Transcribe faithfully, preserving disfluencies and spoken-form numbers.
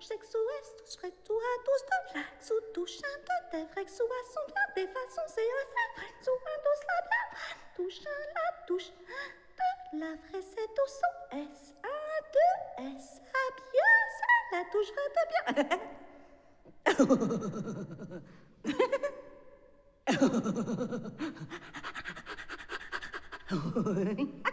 sais que sous est, tous ferais tout à tous de lac, sous touche un de tes vrais que sous à son bien, des façons c'est à ça, sous un dos la bien, touche un la touche, de la vraie c'est au son, S, un, deux, S, à bien, ça la touchera de bien. Oh,